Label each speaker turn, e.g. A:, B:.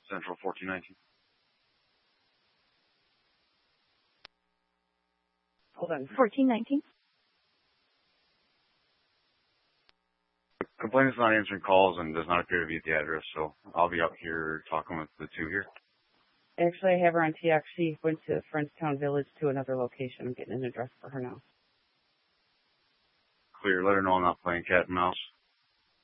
A: Central 1419.
B: Hold on. 1419?
A: The complainant's not answering calls and does not appear to be at the address, so I'll be out here talking with the two here.
B: Actually, I have her on TX. She went to Frenchtown Village to another location. I'm getting an address for her now.
A: Clear. Let her know I'm not playing cat and mouse.